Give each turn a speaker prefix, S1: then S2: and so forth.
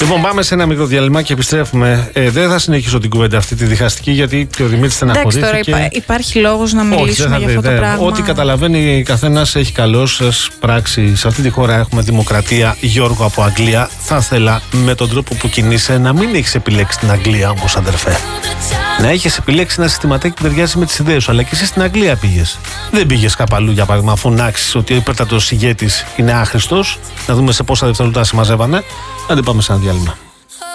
S1: Λοιπόν, πάμε σε ένα μικρό διάλειμμα και επιστρέφουμε. Δεν θα συνεχίσω την κουβέντα αυτή τη διχαστική, γιατί ο Δημήτρης στεναχωρήθηκε.
S2: Εντάξει, τώρα υπάρχει λόγος να μιλήσουμε για αυτό το πράγμα.
S1: Ό,τι καταλαβαίνει καθένας έχει καλώς πράξει. Σε αυτή τη χώρα έχουμε δημοκρατία. Γιώργο από Αγγλία, θα ήθελα με τον τρόπο που κινείσαι να μην έχεις επιλέξει την Αγγλία όμως, αδερφέ. Να έχεις επιλέξει ένα συστηματάκι που ταιριάζει με τις ιδέες σου. Αλλά και εσύ στην Αγγλία πήγες. Δεν πήγες κάπου αλλού, για παράδειγμα, αφού φωνάξεις ότι ο υπέρτατος ηγέτης είναι άχρηστος. Να δούμε σε πόσα δευτερόλεπτα συμμαζεύανε. Άντε πάμε σε ένα διάλειμμα.